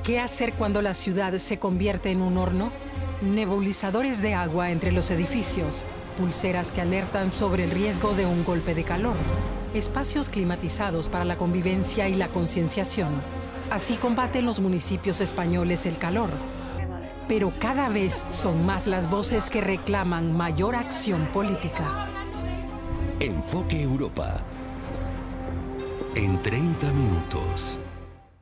¿Qué hacer cuando la ciudad se convierte en un horno? Nebulizadores de agua entre los edificios, pulseras que alertan sobre el riesgo de un golpe de calor, espacios climatizados para la convivencia y la concienciación. Así combaten los municipios españoles el calor. Pero cada vez son más las voces que reclaman mayor acción política. Enfoque Europa. En 30 minutos.